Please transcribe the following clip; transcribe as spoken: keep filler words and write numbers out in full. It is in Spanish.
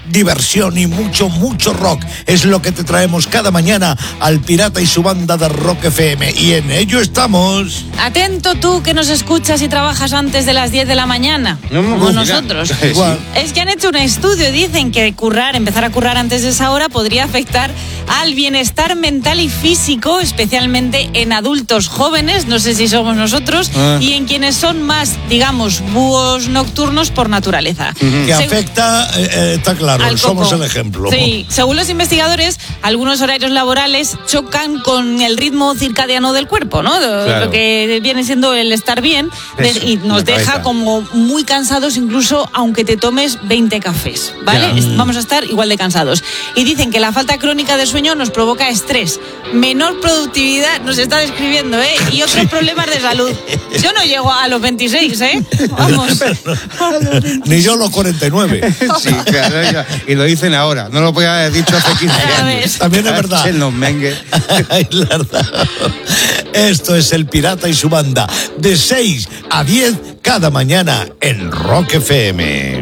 diversión y mucho, mucho rock. Es lo que te traemos cada mañana al Pirata y su banda de Rock F M. Y en ello estamos. Atento tú que nos escuchas y trabajas antes de las diez de la mañana, No, no, como no, nosotros. Igual. Es que han hecho un estudio, dicen que currar, empezar a currar antes de esa hora podría afectar al bienestar mental y físico, especialmente en adultos jóvenes, no sé si somos nosotros, Ah. y en quienes son más, digamos, búhos nocturnos por naturaleza. Que Seg- afecta, eh, eh, está claro, al somos coco. el ejemplo. Sí, según los investigadores, algunos horarios laborales chocan con el ritmo circadiano del cuerpo, ¿no? Lo, Claro. lo que viene siendo el estar bien, de- Eso, y nos la deja cabeza. como muy cansados, incluso aunque te tomes veinte cafés, ¿vale? Ya. Es- Vamos a estar igual de cansados. Y dicen que la falta crónica de sueño nos provoca estrés, menor productividad, nos está describiendo, ¿eh? Y otros problemas de salud. Yo no llego a los veintiséis, ¿eh? Vamos. Ni yo los cuarenta y nueve. Sí, claro, ya. Y lo dicen ahora, no lo podía haber dicho hace quince Ya años. ves. También es verdad. En los mengues. Ay, la verdad. Esto es el Pirata y su banda, de seis a diez cada mañana en Rock F M.